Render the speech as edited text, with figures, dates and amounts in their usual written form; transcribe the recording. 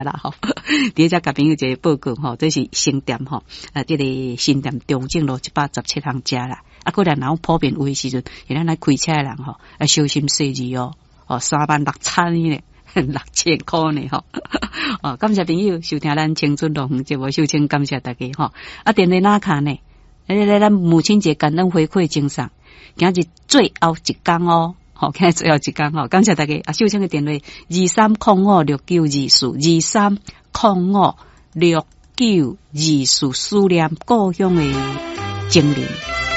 啦吼，第一只甲朋友一个报告吼，这是新店吼，这个新店中正路117巷家啦。啊，过来然后普遍有的时阵，咱来开车的人吼，要小心细致哦，36000呢，6000块呢吼。哦，感谢朋友收听咱青春乐园节目，首先感谢大家吼。啊，电话哪卡呢？咱母亲节感恩回馈精神，今日最后一天哦。好，今日最后一天吼，感谢大家啊！秀清的电话23056924，23056924，思念故乡的精灵。